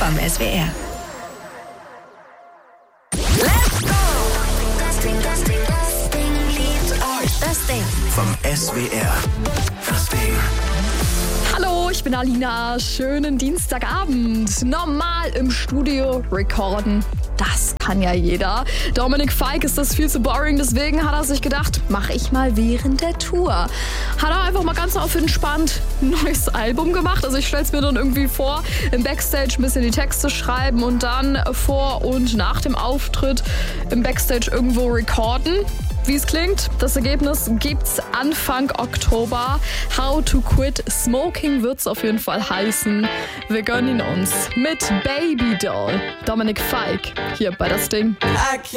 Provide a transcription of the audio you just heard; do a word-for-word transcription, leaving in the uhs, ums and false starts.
vom S W R. Let's go! Das Ding, das Ding, das Ding liebt euch. Das Ding. Vom S W R. Das Ding. Hallo, ich bin Alina. Schönen Dienstagabend. Normal im Studio recorden. Das kann ja jeder. Dominik Fike ist das viel zu boring, deswegen hat er sich gedacht, mach ich mal während der Tour. Hat er einfach mal ganz auf entspannt ein neues Album gemacht. Also ich stell's mir dann irgendwie vor, im Backstage ein bisschen die Texte schreiben und dann vor und nach dem Auftritt im Backstage irgendwo recorden. Wie es klingt, das Ergebnis gibt's Anfang Oktober. How to Quit Smoking wird's auf jeden Fall heißen. Wir gönnen ihn uns mit Baby Doll. Dominik Fike hier bei Das Ding.